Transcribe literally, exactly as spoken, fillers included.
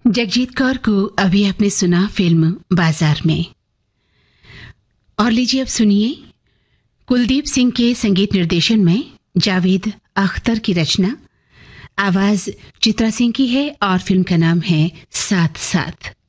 जगजीत कौर को अभी आपने सुना फिल्म बाजार में। और लीजिए अब सुनिए कुलदीप सिंह के संगीत निर्देशन में जावेद अख्तर की रचना, आवाज चित्रा सिंह की है और फिल्म का नाम है साथ साथ।